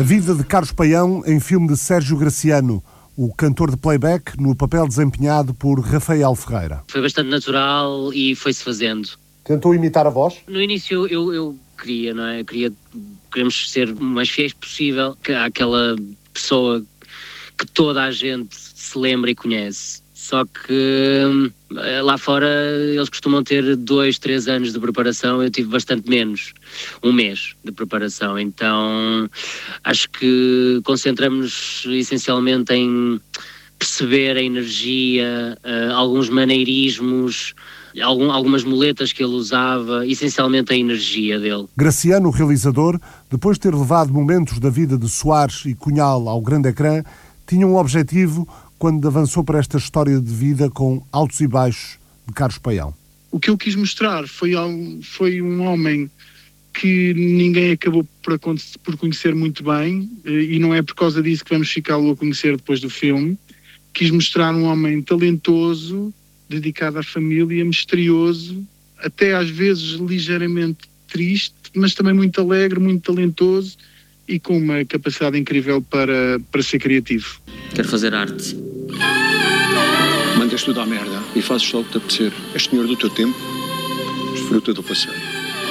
vida de Carlos Paião em filme de Sérgio Graciano, o cantor de playback, no papel desempenhado por Rafael Ferreira. Foi bastante natural e foi-se fazendo. Tentou imitar a voz? No início eu queria, não é? Queremos ser o mais fiéis possível àquela pessoa que toda a gente se lembra e conhece. Só que lá fora eles costumam ter 2, 3 anos de preparação, eu tive bastante menos, 1 mês de preparação. Então acho que concentramos essencialmente em perceber a energia, alguns maneirismos, algumas muletas que ele usava, essencialmente a energia dele. Graciano, o realizador, depois de ter levado momentos da vida de Soares e Cunhal ao grande ecrã, tinha um objetivo quando avançou para esta história de vida com altos e baixos de Carlos Paião. O que eu quis mostrar foi um homem que ninguém acabou por conhecer muito bem, e não é por causa disso que vamos ficá-lo a conhecer depois do filme. Quis mostrar um homem talentoso, dedicado à família, misterioso, até às vezes ligeiramente triste, mas também muito alegre, muito talentoso e com uma capacidade incrível para ser criativo. Quero fazer arte. Mandas tudo à merda e fazes só o que te apetecer. És senhor do teu tempo, desfruta do passeio.